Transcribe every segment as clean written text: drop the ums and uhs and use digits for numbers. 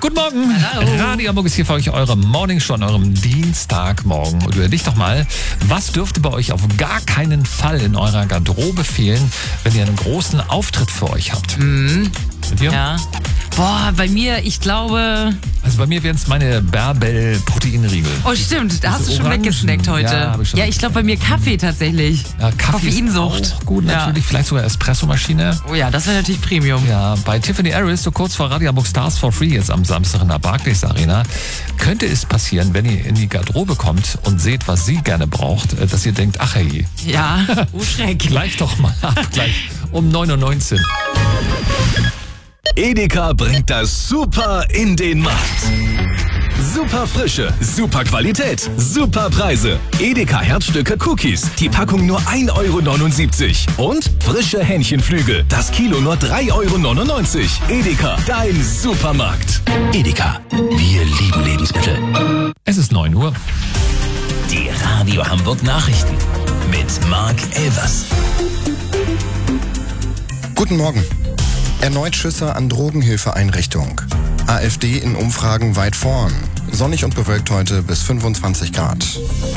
Guten Morgen. Hallo. Radio Hamburg ist hier für euch eure Morningshow an eurem Dienstagmorgen. Und überlegt doch mal, was dürfte bei euch auf gar keinen Fall in eurer Garderobe fehlen, wenn ihr einen großen Auftritt für euch habt? Mit dir? Ja. Boah, bei mir, ich glaube... Also bei mir wären es meine Bärbel-Proteinriegel. Oh stimmt, da hast du schon Orangen. weggesnackt heute. Ja, hab ich schon. Ja, ich glaube bei mir Kaffee tatsächlich. Ja, Kaffee Koffeinsucht. ist auch gut, natürlich. Vielleicht sogar Espressomaschine. Oh ja, das wäre natürlich Premium. Ja, bei Tiffany Harris, so kurz vor Radio Hamburg Stars for Free jetzt am Samstag in der Barclays Arena, könnte es passieren, wenn ihr in die Garderobe kommt und seht, was sie gerne braucht, dass ihr denkt, ach hey. Ja, Schreck. Gleich doch mal ab, gleich um 9:19 Uhr. Edeka bringt das Super in den Markt. Super Frische, super Qualität, super Preise. Edeka Herzstücke Cookies, die Packung nur 1,79 € und frische Hähnchenflügel, das Kilo nur 3,99 €. Edeka, dein Supermarkt. Edeka, wir lieben Lebensmittel. Es ist 9 Uhr. Die Radio Hamburg Nachrichten mit Marc Elvers. Guten Morgen. Erneut Schüsse an Drogenhilfeeinrichtung. AfD in Umfragen weit vorn. Sonnig und bewölkt heute bis 25 Grad.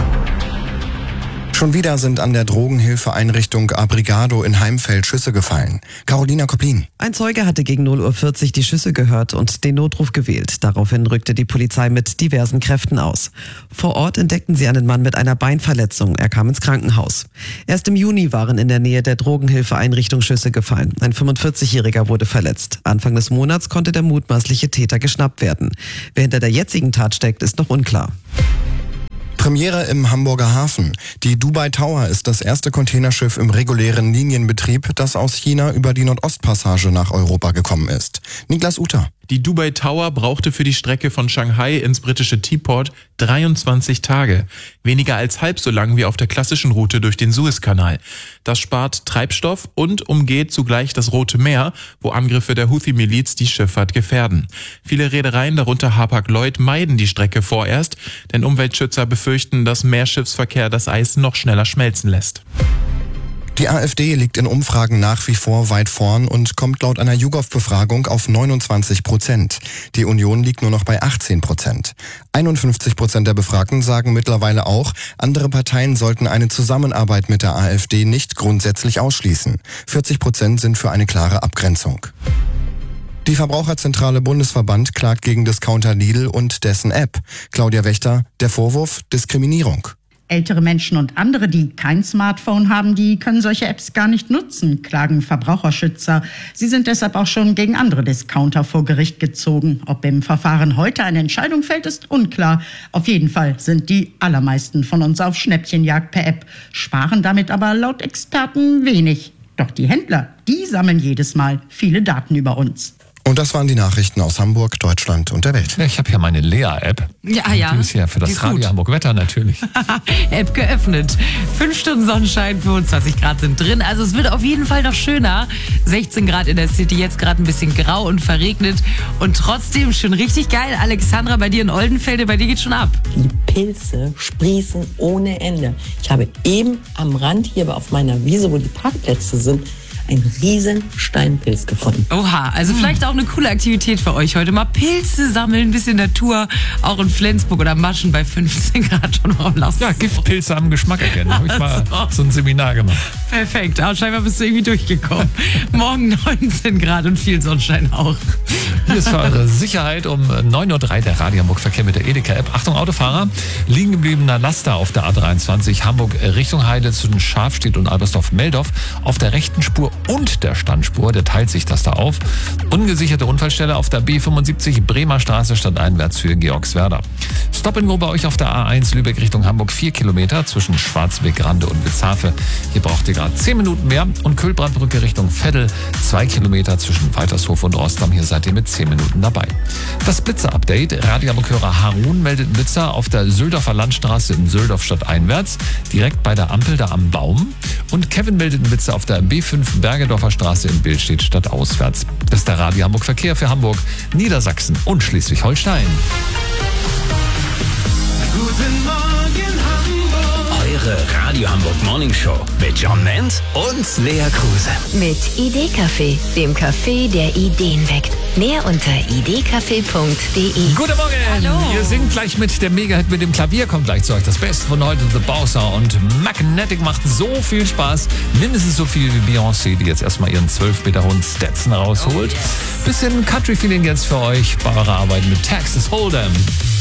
Schon wieder sind an der Drogenhilfeeinrichtung Abrigado in Heimfeld Schüsse gefallen. Carolina Koplin. Ein Zeuge hatte gegen 0:40 Uhr die Schüsse gehört und den Notruf gewählt. Daraufhin rückte die Polizei mit diversen Kräften aus. Vor Ort entdeckten sie einen Mann mit einer Beinverletzung. Er kam ins Krankenhaus. Erst im Juni waren in der Nähe der Drogenhilfeeinrichtung Schüsse gefallen. Ein 45-Jähriger wurde verletzt. Anfang des Monats konnte der mutmaßliche Täter geschnappt werden. Wer hinter der jetzigen Tat steckt, ist noch unklar. Premiere im Hamburger Hafen. Die Dubai Tower ist das erste Containerschiff im regulären Linienbetrieb, das aus China über die Nordostpassage nach Europa gekommen ist. Niklas Uter. Die Dubai Tower brauchte für die Strecke von Shanghai ins britische Teaport 23 Tage. Weniger als halb so lang wie auf der klassischen Route durch den Suezkanal. Das spart Treibstoff und umgeht zugleich das Rote Meer, wo Angriffe der Houthi-Miliz die Schifffahrt gefährden. Viele Reedereien, darunter Hapag-Lloyd, meiden die Strecke vorerst, denn Umweltschützer befürchten, dass Meerschiffsverkehr das Eis noch schneller schmelzen lässt. Die AfD liegt in Umfragen nach wie vor weit vorn und kommt laut einer YouGov-Befragung auf 29%. Die Union liegt nur noch bei 18%. 51% der Befragten sagen mittlerweile auch, andere Parteien sollten eine Zusammenarbeit mit der AfD nicht grundsätzlich ausschließen. 40% sind für eine klare Abgrenzung. Die Verbraucherzentrale Bundesverband klagt gegen Discounter Lidl und dessen App. Claudia Wächter, der Vorwurf Diskriminierung. Ältere Menschen und andere, die kein Smartphone haben, die können solche Apps gar nicht nutzen, klagen Verbraucherschützer. Sie sind deshalb auch schon gegen andere Discounter vor Gericht gezogen. Ob im Verfahren heute eine Entscheidung fällt, ist unklar. Auf jeden Fall sind die allermeisten von uns auf Schnäppchenjagd per App, sparen damit aber laut Experten wenig. Doch die Händler, die sammeln jedes Mal viele Daten über uns. Und das waren die Nachrichten aus Hamburg, Deutschland und der Welt. Ja, ich habe hier meine Lea-App. Ja. Die ist ja für das Radio Hamburg Wetter natürlich. App geöffnet. 5 Stunden Sonnenschein, 25 Grad sind drin. Also es wird auf jeden Fall noch schöner. 16 Grad in der City, jetzt gerade ein bisschen grau und verregnet. Und trotzdem schon richtig geil. Alexandra, bei dir in Oldenfelde, bei dir geht's schon ab. Die Pilze sprießen ohne Ende. Ich habe eben am Rand hier auf meiner Wiese, wo die Parkplätze sind, einen riesen Steinpilz gefunden. Oha, also vielleicht auch eine coole Aktivität für euch heute. Mal Pilze sammeln, ein bisschen Natur, auch in Flensburg oder Maschen bei 15 Grad schon mal lassen. Ja, Giftpilze am Geschmack erkennen. Habe ich mal so ein Seminar gemacht. Perfekt, aber scheinbar bist du irgendwie durchgekommen. Morgen 19 Grad und viel Sonnenschein auch. Hier ist für eure Sicherheit um 9:03 Uhr der Radio Hamburg Verkehr mit der Edeka-App. Achtung Autofahrer, liegen gebliebener Laster auf der A23 Hamburg Richtung Heide zwischen Schafstedt und Albersdorf-Meldorf auf der rechten Spur und der Standspur, der teilt sich das da auf. Ungesicherte Unfallstelle auf der B75 Bremer Straße stadteinwärts für Georgswerda. Stop-and-Go bei euch auf der A1 Lübeck Richtung Hamburg 4 Kilometer zwischen Schwarzweg-Rande und Witzhafe. Hier braucht ihr gerade 10 Minuten mehr. Und Kühlbrandbrücke Richtung Veddel 2 Kilometer zwischen Weitershof und Rostock. Hier seid ihr mit 10 Minuten dabei. Das Blitzer-Update. Radio Hamburg-Hörer Harun meldet Blitzer auf der Süldorfer Landstraße in Süldorf stadteinwärts, direkt bei der Ampel da am Baum. Und Kevin meldet einen Blitzer auf der B5 Bergedorfer Straße in Billstedt stadtauswärts. Das ist der Radio Hamburg Verkehr für Hamburg, Niedersachsen und Schleswig-Holstein. Guten Morgen Hamburg. Woche Radio Hamburg Morning Show mit John Ment und Lea Kruse. Mit Idee-Café, dem Café, der Ideen weckt. Mehr unter idcafé.de. Guten Morgen! Hallo. Ihr singt gleich mit, der Mega-Hit mit dem Klavier kommt gleich zu euch. Das Beste von heute, The Bowser und Magnetic macht so viel Spaß. Mindestens so viel wie Beyoncé, die jetzt erstmal ihren 12 Meter hohen Stetson rausholt. Bisschen Country-Feeling jetzt für euch. Bare Arbeit mit Texas Hold'em.